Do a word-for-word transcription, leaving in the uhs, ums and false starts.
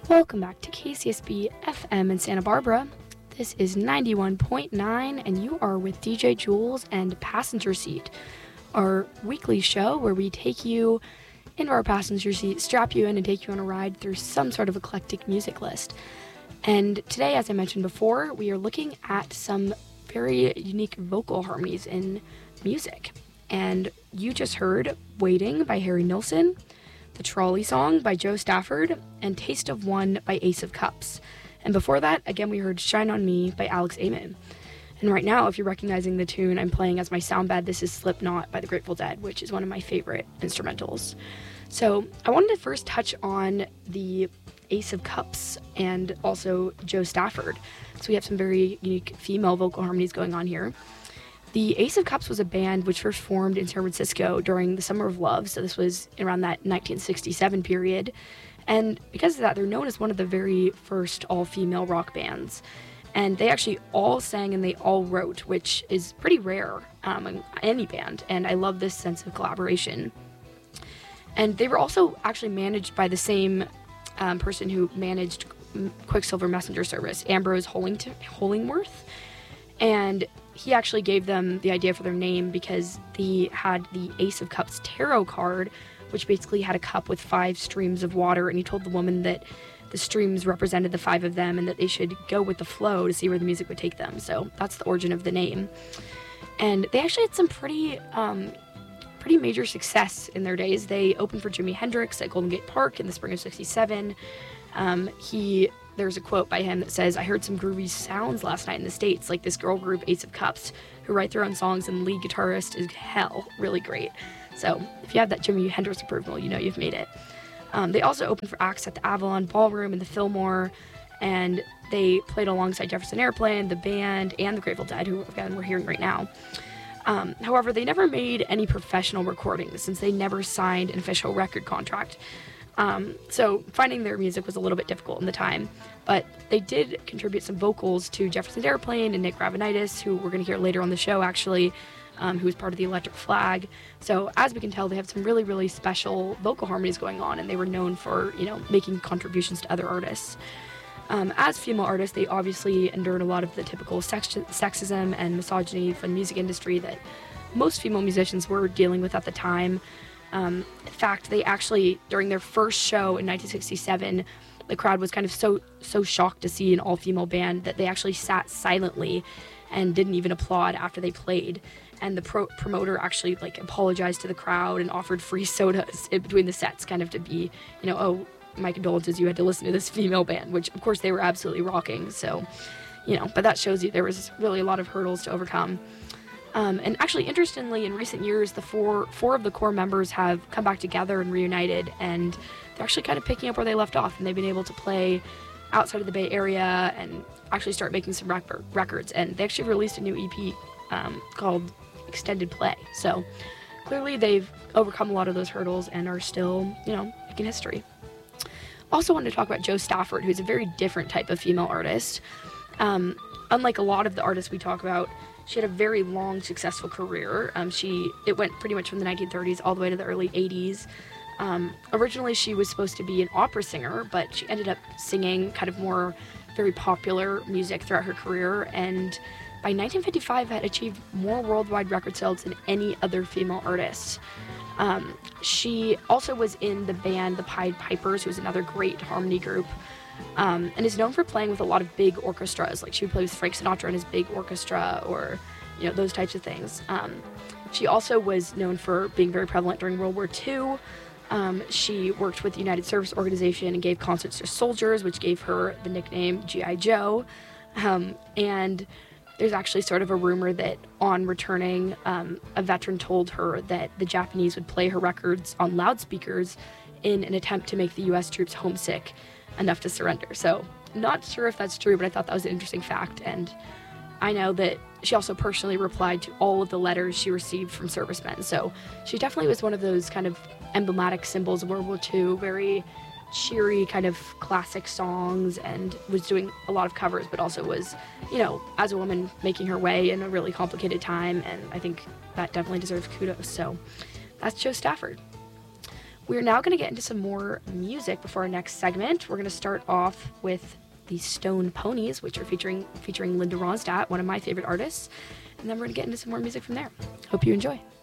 Welcome back to K C S B F M in Santa Barbara. This is ninety-one point nine, and you are with D J Jules and Passenger Seat, our weekly show where we take you into our passenger seat, strap you in, and take you on a ride through some sort of eclectic music list. And today, as I mentioned before, we are looking at some very unique vocal harmonies in music. And you just heard Waiting by Harry Nilsson, The Trolley Song by Joe Stafford, and Taste of One by Ace of Cups. And before that, again, we heard Shine on Me by Alex Amen. And right now, if you're recognizing the tune I'm playing as my sound bed, this is Slipknot by the Grateful Dead, which is one of my favorite instrumentals. So I wanted to first touch on the Ace of Cups and also Joe Stafford. So we have some very unique female vocal harmonies going on here. The Ace of Cups was a band which first formed in San Francisco during the Summer of Love, so this was around that nineteen sixty-seven period. And because of that, they're known as one of the very first all-female rock bands. And they actually all sang and they all wrote, which is pretty rare um, in any band, and I love this sense of collaboration. And they were also actually managed by the same um, person who managed Quicksilver Messenger Service, Ambrose Hollington- Hollingworth. And he actually gave them the idea for their name because he had the Ace of Cups tarot card, which basically had a cup with five streams of water, and he told the woman that the streams represented the five of them and that they should go with the flow to see where the music would take them. So that's the origin of the name. And they actually had some pretty um, pretty major success in their days. They opened for Jimi Hendrix at Golden Gate Park in the spring of sixty-seven. Um, he There's a quote by him that says, "I heard some groovy sounds last night in the States, like this girl group Ace of Cups, who write their own songs, and the lead guitarist is hell, really great." So if you have that Jimi Hendrix approval, you know you've made it. Um, they also opened for acts at the Avalon Ballroom and the Fillmore, and they played alongside Jefferson Airplane, the band, and the Grateful Dead, who again we're hearing right now. Um, however, they never made any professional recordings since they never signed an official record contract. Um, so finding their music was a little bit difficult in the time, but they did contribute some vocals to Jefferson Airplane and Nick Gravenitis, who we're going to hear later on the show, actually, um, who was part of the Electric Flag. So as we can tell, they have some really, really special vocal harmonies going on, and they were known for, you know, making contributions to other artists. Um, as female artists, they obviously endured a lot of the typical sex- sexism and misogyny from the music industry that most female musicians were dealing with at the time. Um, in fact, they actually, during their first show in nineteen sixty-seven, the crowd was kind of so so shocked to see an all-female band that they actually sat silently and didn't even applaud after they played. And the pro- promoter actually like apologized to the crowd and offered free sodas in between the sets, kind of to be, you know, oh, my condolences, you had to listen to this female band, which of course they were absolutely rocking. So, you know, but that shows you there was really a lot of hurdles to overcome. Um, and actually, interestingly, in recent years, the four four of the core members have come back together and reunited, and they're actually kind of picking up where they left off, and they've been able to play outside of the Bay Area and actually start making some rec- records. And they actually released a new E P um, called Extended Play. So clearly, they've overcome a lot of those hurdles and are still, you know, making history. Also wanted to talk about Joe Stafford, who's a very different type of female artist. Um, unlike a lot of the artists we talk about, she had a very long, successful career. Um, she it went pretty much from the nineteen thirties all the way to the early eighties. Um, originally, she was supposed to be an opera singer, but she ended up singing kind of more very popular music throughout her career, and by nineteen fifty-five had achieved more worldwide record sales than any other female artist. Um, she also was in the band The Pied Pipers, who's another great harmony group, um, and is known for playing with a lot of big orchestras. Like she would play with Frank Sinatra and his big orchestra, or you know those types of things. Um, she also was known for being very prevalent during World War Two. Um, she worked with the United Service Organization and gave concerts to soldiers, which gave her the nickname G I. Joe. Um, and there's actually sort of a rumor that on returning, um, a veteran told her that the Japanese would play her records on loudspeakers in an attempt to make the U S troops homesick enough to surrender. So not sure if that's true, but I thought that was an interesting fact. And I know that she also personally replied to all of the letters she received from servicemen. So she definitely was one of those kind of emblematic symbols of World War Two, very cheery kind of classic songs, and was doing a lot of covers, but also was, you know, as a woman making her way in a really complicated time, and I think that definitely deserves kudos. So that's Joe Stafford. We're now going to get into some more music before our next segment. We're going to start off with the Stone Ponies, which are featuring featuring Linda Ronstadt, one of my favorite artists. And then we're going to get into some more music from there. Hope you enjoy.